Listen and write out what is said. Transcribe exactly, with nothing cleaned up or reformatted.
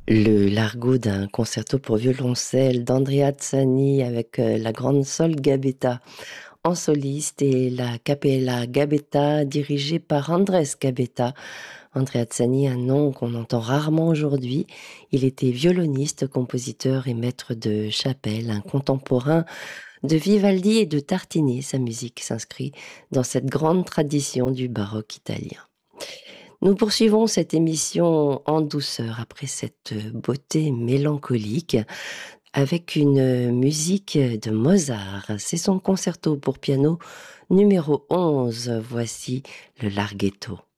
Le largo d'un concerto pour violoncelle d'Andrea Tsani avec euh, la grande Sol Gabetta en soliste et la Capella Gabetta dirigée par Andrés Gabetta. Andrea Tsani, un nom qu'on entend rarement aujourd'hui. Il était violoniste, compositeur et maître de chapelle, un contemporain de Vivaldi et de Tartini. Sa musique s'inscrit dans cette grande tradition du baroque italien. Nous poursuivons cette émission en douceur après cette beauté mélancolique avec une musique de Mozart. C'est son concerto pour piano numéro onze. Voici le Larghetto.